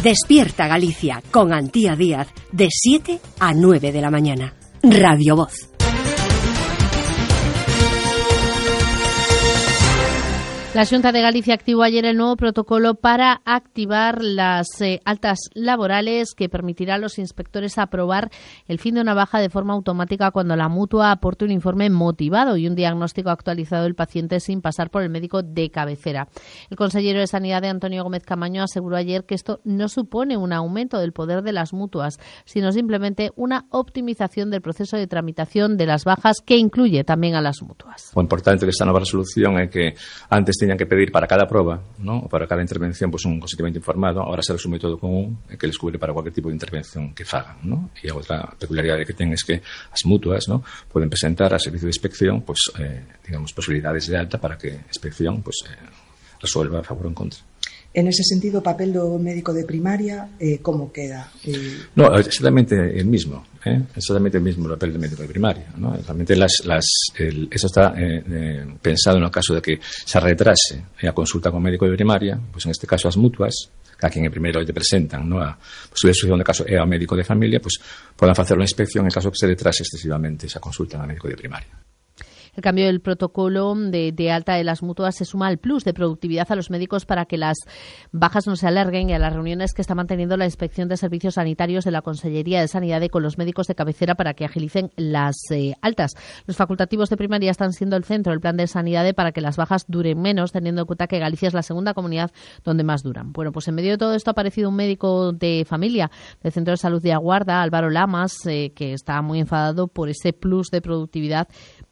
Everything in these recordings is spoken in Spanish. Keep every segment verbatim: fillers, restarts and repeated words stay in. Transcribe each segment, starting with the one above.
Despierta Galicia con Antía Díaz de siete a nueve de la mañana. Radio Voz. La Xunta de Galicia activó ayer el nuevo protocolo para activar las eh, altas laborales que permitirá a los inspectores aprobar el fin de una baja de forma automática cuando la mutua aporte un informe motivado y un diagnóstico actualizado del paciente sin pasar por el médico de cabecera. El consejero de Sanidad, Antonio Gómez Camaño, aseguró ayer que esto no supone un aumento del poder de las mutuas, sino simplemente una optimización del proceso de tramitación de las bajas que incluye también a las mutuas. O importante desta nova resolución é que antes teñan que pedir para cada proba, ¿no? Para cada intervención, pues un consentimento informado. Ahora se resume todo con un que les cubre para cualquier tipo de intervención que fagan, ¿no? E a outra peculiaridade que ten é que as mutuas, ¿no?, poden presentar a servicio de inspección, pues, eh, digamos, posibilidades de alta para que a inspección, pues, eh, resuelva a favor ou en contra. En ese sentido, o papel do médico de primaria, eh, como queda? Eh... No, exactamente el mismo, ¿eh? Exactamente el mismo papel del médico de primaria, ¿no? Realmente las, las, el, eso está eh, eh, pensado en el caso de que se retrase a consulta con médico de primaria, pues en este caso as mutuas, que a quien primeiro te presentan, ¿no?, a posible solución de caso é ao médico de familia, pues podan facer unha inspección en caso que se retrase excesivamente esa consulta ao médico de primaria. El cambio del protocolo de, de alta de las mutuas se suma al plus de productividad a los médicos para que las bajas no se alarguen y a las reuniones que está manteniendo la Inspección de Servicios Sanitarios de la Consellería de Sanidad con los médicos de cabecera para que agilicen las eh, altas. Los facultativos de primaria están siendo el centro del plan de sanidad para que las bajas duren menos, teniendo en cuenta que Galicia es la segunda comunidad donde más duran. Bueno, pues en medio de todo esto ha aparecido un médico de familia del Centro de Salud de Aguarda, Álvaro Lamas, eh, que está muy enfadado por ese plus de productividad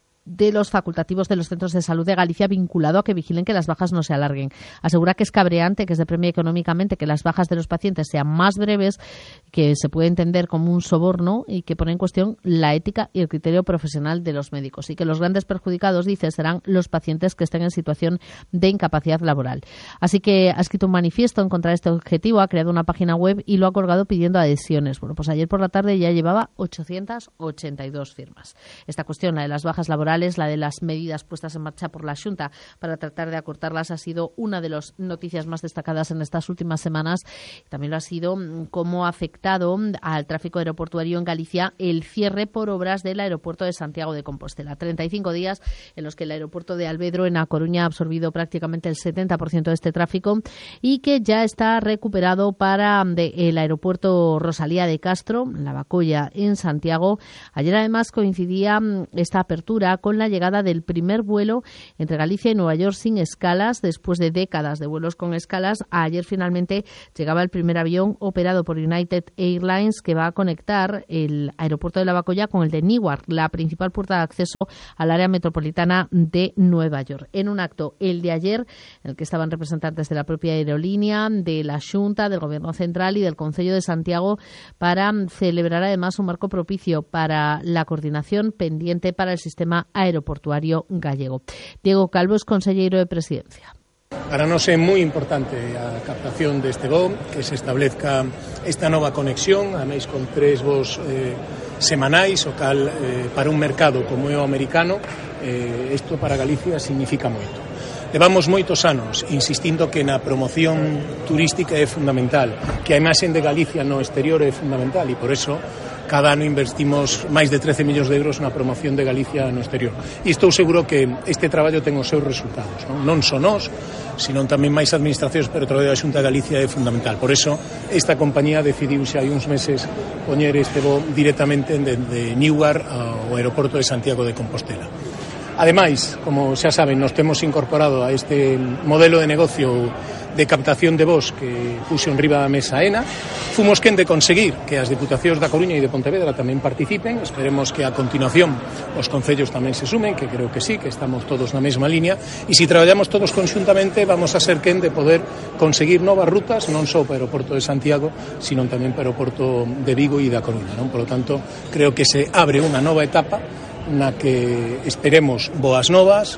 de los facultativos de los centros de salud de Galicia vinculado a que vigilen que las bajas no se alarguen. Asegura que es cabreante, que es de premio económicamente que las bajas de los pacientes sean más breves, que se puede entender como un soborno y que pone en cuestión la ética y el criterio profesional de los médicos y que los grandes perjudicados, dice, serán los pacientes que estén en situación de incapacidad laboral. Así que ha escrito un manifiesto en contra de este objetivo, ha creado una página web y lo ha colgado pidiendo adhesiones. Bueno, pues ayer por la tarde ya llevaba ochocientas ochenta y dos firmas. Esta cuestión, la de las bajas laborales, la de las medidas puestas en marcha por la Xunta para tratar de acortarlas, ha sido una de las noticias más destacadas en estas últimas semanas. También lo ha sido cómo ha afectado al tráfico aeroportuario en Galicia el cierre por obras del aeropuerto de Santiago de Compostela. treinta y cinco días en los que el aeropuerto de Alvedro en A Coruña ha absorbido prácticamente el setenta por ciento de este tráfico y que ya está recuperado para el aeropuerto Rosalía de Castro, La Bacolla en Santiago. Ayer además coincidía esta apertura con la llegada del primer vuelo entre Galicia y Nueva York sin escalas. Después de décadas de vuelos con escalas, ayer finalmente llegaba el primer avión operado por United Airlines que va a conectar el aeropuerto de La Bacolla con el de Newark, la principal puerta de acceso al área metropolitana de Nueva York. En un acto, el de ayer, en el que estaban representantes de la propia aerolínea, de la Xunta, del Gobierno Central y del Concello de Santiago para celebrar además un marco propicio para la coordinación pendiente para el sistema aeroportuario gallego. Diego Calvo es conselleiro de Presidencia. Para nós é moi importante a captación deste voo, que se establezca esta nova conexión, a máis con tres voos eh, semanais, o cal eh, para un mercado como é o americano, eh, isto para Galicia significa moito. Levamos moitos anos insistindo que na promoción turística é fundamental, que a imaxe de Galicia no exterior é fundamental e por eso cada ano investimos máis de trece millóns de euros na promoción de Galicia no exterior. E estou seguro que este traballo ten os seus resultados. Non, non só nós, sino tamén máis administracións, pero o traballo da Xunta de Galicia é fundamental. Por eso, esta compañía decidiu xa hai uns meses poñer este voo directamente de, de Newark ao aeroporto de Santiago de Compostela. Ademais, como xa saben, nos temos incorporado a este modelo de negocio de captación de voos que puxo en riba da mesa A E N A. Fomos quen de conseguir que as Diputacións da Coruña e de Pontevedra tamén participen. Esperemos que a continuación os concellos tamén se sumen, que creo que sí, que estamos todos na mesma línea. E se traballamos todos conxuntamente, vamos a ser quen de poder conseguir novas rutas, non só para o aeroporto de Santiago, sino tamén para o aeroporto de Vigo e da Coruña, non? Por lo tanto, creo que se abre unha nova etapa na que esperemos boas novas,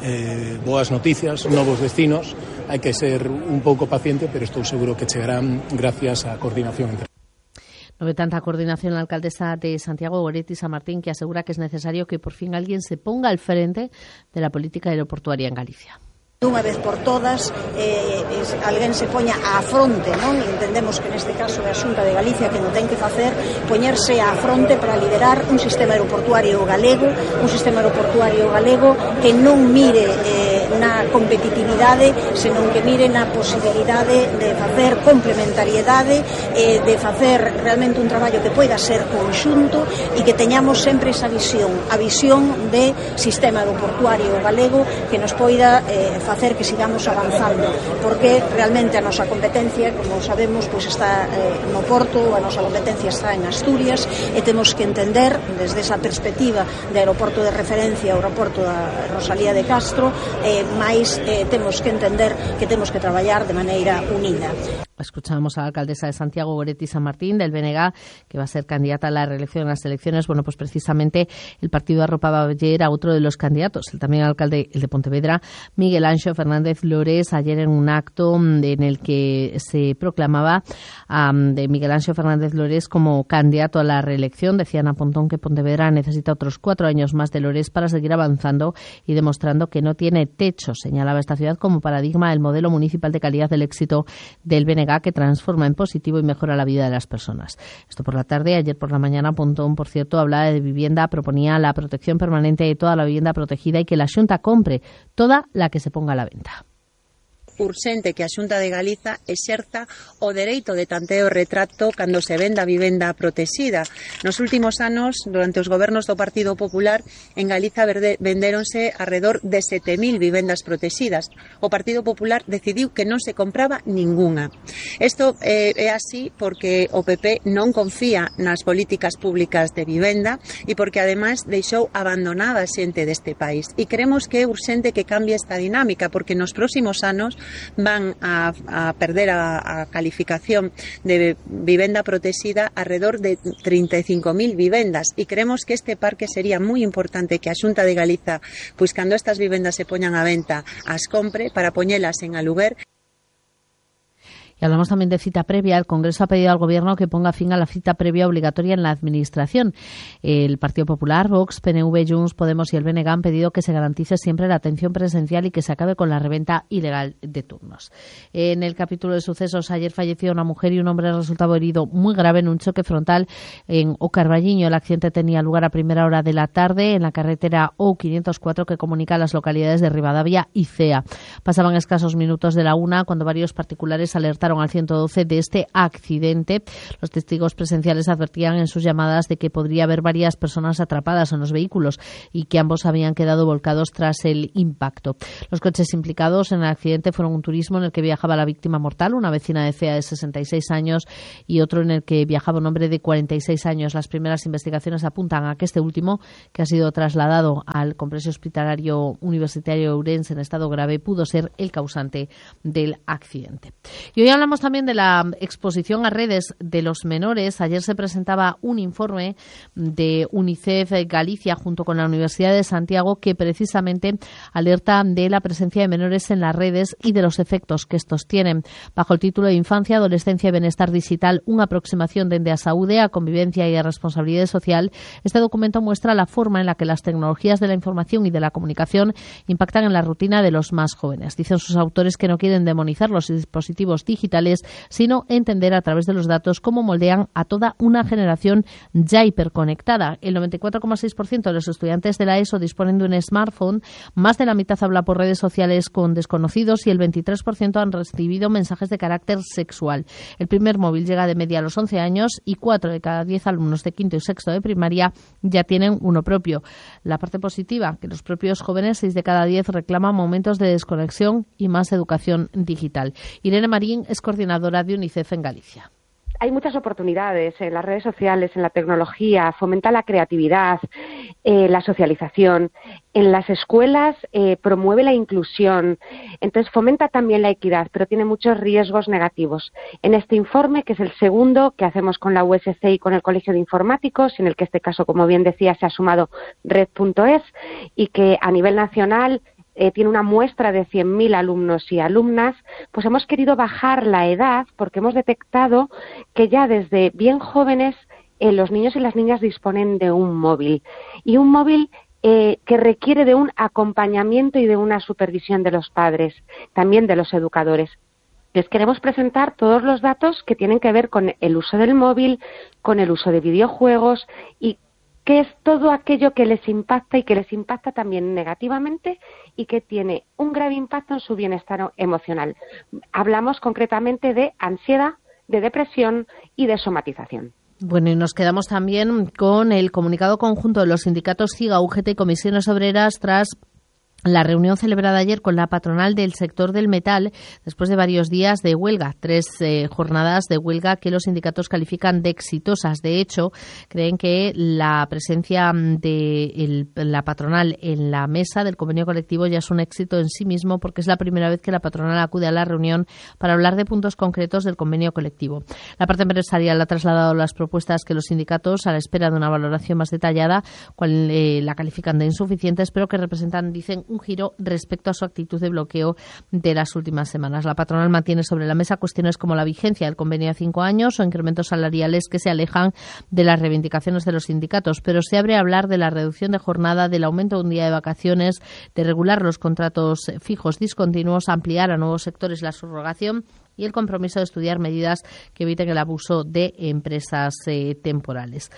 eh, boas noticias, novos destinos. Hai que ser un pouco paciente, pero estou seguro que chegarán gracias á coordinación entre. No ve tanta coordinación la alcaldesa de Santiago, Goretti San Martín, que asegura que es necesario que por fin alguien se ponga al frente de la política aeroportuaria en Galicia. Dunha vez por todas, eh, alguén se poña á fronte, non? Entendemos que neste caso é a Xunta de Galicia que non ten que facer, poñerse á fronte para liderar un sistema aeroportuario galego, un sistema aeroportuario galego que non mire eh, na competitividade, senón que mire na posibilidade de facer complementariedade, eh, de facer realmente un traballo que poida ser conxunto e que teñamos sempre esa visión, a visión de sistema aeroportuario galego que nos poida eh, facer que sigamos avanzando, porque realmente a nosa competencia, como sabemos, pois está eh, no Porto, a nosa competencia está en Asturias, e temos que entender, desde esa perspectiva de aeroporto de referencia, o aeroporto da Rosalía de Castro, eh, máis eh, temos que entender que temos que traballar de maneira unida. Escuchamos a la alcaldesa de Santiago, Goretti San Martín, del B N G, que va a ser candidata a la reelección en las elecciones. Bueno, pues precisamente el partido arropaba ayer a otro de los candidatos, el también alcalde, el de Pontevedra, Miguel Anxo Fernández Lores, ayer en un acto en el que se proclamaba um, de Miguel Anxo Fernández Lores como candidato a la reelección. Decía Ana Pontón que Pontevedra necesita otros cuatro años más de Lores para seguir avanzando y demostrando que no tiene techo. Señalaba esta ciudad como paradigma del modelo municipal de calidad del éxito del B N G, que transforma en positivo y mejora la vida de las personas. Esto por la tarde. Ayer por la mañana, Pontón, por cierto, hablaba de vivienda, proponía la protección permanente de toda la vivienda protegida y que la Xunta compre toda la que se ponga a la venta. Urxente que a Xunta de Galiza exerza o dereito de tanteo e retracto cando se venda vivenda protexida. Nos últimos anos, durante os gobernos do Partido Popular, en Galiza vendéronse alrededor de sete mil vivendas protexidas. O Partido Popular decidiu que non se compraba ningunha. Isto eh, é así porque o P P non confía nas políticas públicas de vivenda e porque ademais deixou abandonada a xente deste país. E creemos que é urxente que cambie esta dinámica, porque nos próximos anos van a, a perder a, a calificación de vivenda protegida alrededor de treinta e cinco mil vivendas, e creemos que este parque sería moi importante que a Xunta de Galiza, pois cando estas vivendas se poñan a venta, as compre para poñelas en aluguer. Y hablamos también de cita previa. El Congreso ha pedido al Gobierno que ponga fin a la cita previa obligatoria en la Administración. El Partido Popular, Vox, P N V, Junts, Podemos y el B N G han pedido que se garantice siempre la atención presencial y que se acabe con la reventa ilegal de turnos. En el capítulo de sucesos, ayer falleció una mujer y un hombre resultado herido muy grave en un choque frontal en O Carballiño. El accidente tenía lugar a primera hora de la tarde en la carretera O quinientos cuatro que comunica las localidades de Ribadavia y Cea. Pasaban escasos minutos de la una cuando varios particulares alertaron al ciento doce de este accidente. Los testigos presenciales advertían en sus llamadas de que podría haber varias personas atrapadas en los vehículos y que ambos habían quedado volcados tras el impacto. Los coches implicados en el accidente fueron un turismo en el que viajaba la víctima mortal, una vecina de Cea de sesenta y seis años, y otro en el que viajaba un hombre de cuarenta y seis años. Las primeras investigaciones apuntan a que este último, que ha sido trasladado al complejo hospitalario universitario de Ourense en estado grave, pudo ser el causante del accidente. Y hoy hablamos también de la exposición a redes de los menores. Ayer se presentaba un informe de UNICEF Galicia junto con la Universidad de Santiago que precisamente alerta de la presencia de menores en las redes y de los efectos que estos tienen. Bajo el título de Infancia, Adolescencia y Bienestar Digital, unha aproximación dende a saúde, a convivencia y a responsabilidade social, este documento muestra la forma en la que las tecnologías de la información y de la comunicación impactan en la rutina de los más jóvenes. Dicen sus autores que no quieren demonizar los dispositivos digitales, sino entender a través de los datos cómo moldean a toda una generación ya hiperconectada. El noventa y cuatro coma seis por ciento de los estudiantes de la ESO disponen de un smartphone, más de la mitad habla por redes sociales con desconocidos y el veintitrés por ciento han recibido mensajes de carácter sexual. El primer móvil llega de media a los once años y cuatro de cada diez alumnos de quinto y sexto de primaria ya tienen uno propio. La parte positiva, que los propios jóvenes, seis de cada diez, reclaman momentos de desconexión y más educación digital. Irene Marín es coordinadora de UNICEF en Galicia. Hay muchas oportunidades en las redes sociales, en la tecnología, fomenta la creatividad, eh, la socialización. En las escuelas eh, promueve la inclusión, entonces fomenta también la equidad, pero tiene muchos riesgos negativos. En este informe, que es el segundo que hacemos con la U S C y con el Colegio de Informáticos, en el que este caso, como bien decía, se ha sumado red punto es y que a nivel nacional Eh, tiene una muestra de cien mil alumnos y alumnas, pues hemos querido bajar la edad porque hemos detectado que ya desde bien jóvenes eh, los niños y las niñas disponen de un móvil. Y un móvil eh, que requiere de un acompañamiento y de una supervisión de los padres, también de los educadores. Les queremos presentar todos los datos que tienen que ver con el uso del móvil, con el uso de videojuegos y qué es todo aquello que les impacta y que les impacta también negativamente y que tiene un grave impacto en su bienestar emocional. Hablamos concretamente de ansiedad, de depresión y de somatización. Bueno, y nos quedamos también con el comunicado conjunto de los sindicatos CIGA, U G T y Comisiones Obreras tras la reunión celebrada ayer con la patronal del sector del metal después de varios días de huelga, tres eh, jornadas de huelga que los sindicatos califican de exitosas. De hecho, creen que la presencia de el, la patronal en la mesa del convenio colectivo ya es un éxito en sí mismo, porque es la primera vez que la patronal acude a la reunión para hablar de puntos concretos del convenio colectivo. La parte empresarial ha trasladado las propuestas que los sindicatos, a la espera de una valoración más detallada, cual eh, la califican de insuficientes, pero que representan, dicen, un giro respecto a su actitud de bloqueo de las últimas semanas. La patronal mantiene sobre la mesa cuestiones como la vigencia del convenio a cinco años o incrementos salariales que se alejan de las reivindicaciones de los sindicatos, pero se abre a hablar de la reducción de jornada, del aumento de un día de vacaciones, de regular los contratos fijos discontinuos, ampliar a nuevos sectores la subrogación y el compromiso de estudiar medidas que eviten el abuso de empresas eh, temporales.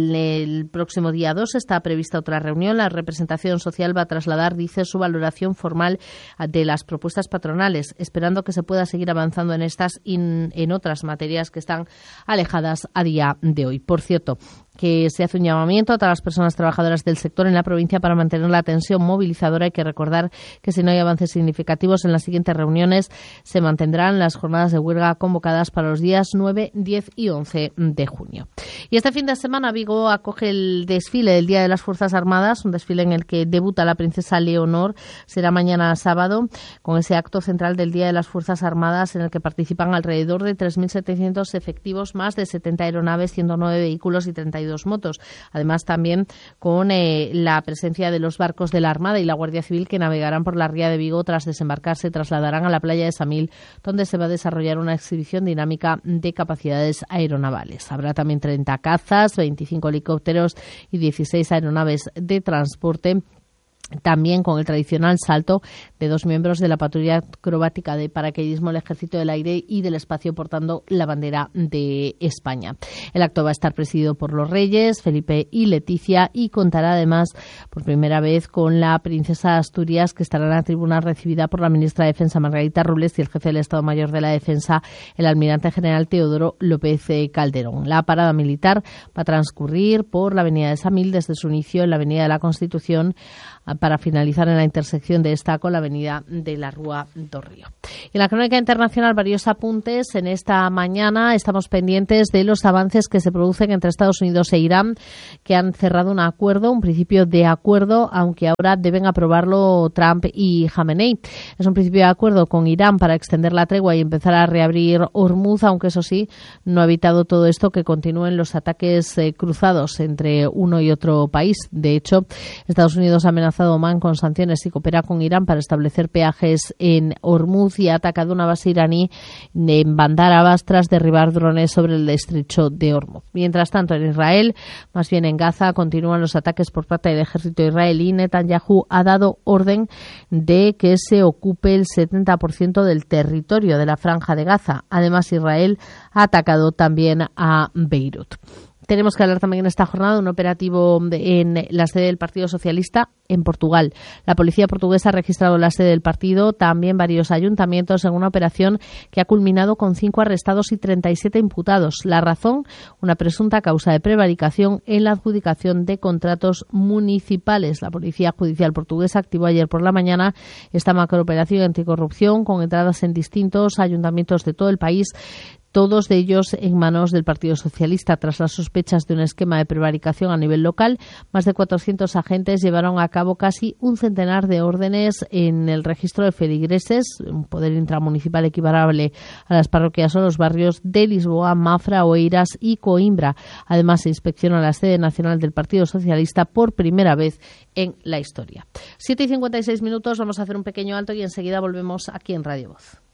El próximo día dos está prevista otra reunión. La representación social va a trasladar, dice, su valoración formal de las propuestas patronales, esperando que se pueda seguir avanzando en estas y en otras materias que están alejadas a día de hoy. Por cierto, que se hace un llamamiento a todas las personas trabajadoras del sector en la provincia para mantener la tensión movilizadora. Hay que recordar que si no hay avances significativos en las siguientes reuniones, se mantendrán las jornadas de huelga convocadas para los días nueve, diez y once de junio. Y este fin de semana Vigo acoge el desfile del Día de las Fuerzas Armadas, un desfile en el que debuta la princesa Leonor. Será mañana sábado, con ese acto central del Día de las Fuerzas Armadas en el que participan alrededor de tres mil setecientos efectivos, más de setenta aeronaves, ciento nueve vehículos y treinta y dos motos. Además, también con eh, la presencia de los barcos de la Armada y la Guardia Civil que navegarán por la ría de Vigo. Tras desembarcar, se trasladarán a la playa de Samil, donde se va a desarrollar una exhibición dinámica de capacidades aeronavales. Habrá también treinta cazas, veinticinco helicópteros y dieciséis aeronaves de transporte, también con el tradicional salto de dos miembros de la patrulla acrobática de paracaidismo del Ejército del Aire y del Espacio portando la bandera de España. El acto va a estar presidido por los reyes, Felipe y Leticia, y contará además por primera vez con la princesa Asturias, que estará en la tribuna recibida por la ministra de Defensa Margarita Robles y el jefe del Estado Mayor de la Defensa, el almirante general Teodoro López Calderón. La parada militar va a transcurrir por la avenida de Samil desde su inicio en la avenida de la Constitución, para finalizar en la intersección de esta con la avenida de la Rúa do Río. En la crónica internacional, varios apuntes. En esta mañana estamos pendientes de los avances que se producen entre Estados Unidos e Irán, que han cerrado un acuerdo, un principio de acuerdo, aunque ahora deben aprobarlo Trump y Jamenei. Es un principio de acuerdo con Irán para extender la tregua y empezar a reabrir Hormuz, aunque eso sí, no ha evitado todo esto que continúen los ataques eh, cruzados entre uno y otro país. De hecho, Estados Unidos ha amenazado a Omán con sanciones y coopera con Irán para establecer peajes en Hormuz y ha atacado una base iraní en Bandar Abbas tras derribar drones sobre el estrecho de Hormuz. Mientras tanto, en Israel, más bien en Gaza, continúan los ataques por parte del ejército israelí. Netanyahu ha dado orden de que se ocupe el setenta por ciento del territorio de la Franja de Gaza. Además, Israel ha atacado también a Beirut. Tenemos que hablar también en esta jornada de un operativo en la sede del Partido Socialista en Portugal. La policía portuguesa ha registrado la sede del partido, también varios ayuntamientos, en una operación que ha culminado con cinco arrestados y treinta y siete imputados. La razón, una presunta causa de prevaricación en la adjudicación de contratos municipales. La Policía Judicial portuguesa activó ayer por la mañana esta macrooperación anticorrupción con entradas en distintos ayuntamientos de todo el país, todos de ellos en manos del Partido Socialista. Tras las sospechas de un esquema de prevaricación a nivel local, más de cuatrocientos agentes llevaron a cabo casi un centenar de órdenes en el registro de feligreses, un poder intramunicipal equiparable a las parroquias o los barrios de Lisboa, Mafra, Oeiras y Coimbra. Además, se inspecciona la sede nacional del Partido Socialista por primera vez en la historia. siete y cincuenta y seis minutos, vamos a hacer un pequeño alto y enseguida volvemos aquí en Radio Voz.